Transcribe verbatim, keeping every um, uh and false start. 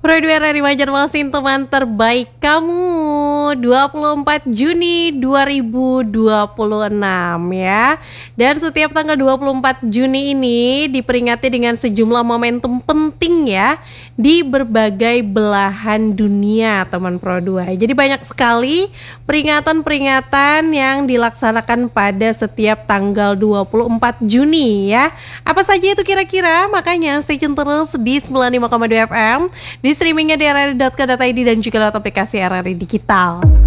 Pro dua R R I Banjarmasin, teman terbaik kamu, dua puluh empat Juni dua ribu dua puluh enam ya. Dan setiap tanggal dua puluh empat Juni ini diperingati dengan sejumlah momentum penting ya di berbagai belahan dunia, teman Pro dua. Jadi banyak sekali peringatan-peringatan yang dilaksanakan pada setiap tanggal dua puluh empat Juni ya. Apa saja itu kira-kira? Makanya stay tune terus di sembilan puluh lima koma dua F M, di streamingnya di r r i dot co dot i d dan juga lewat aplikasi R R I Digital.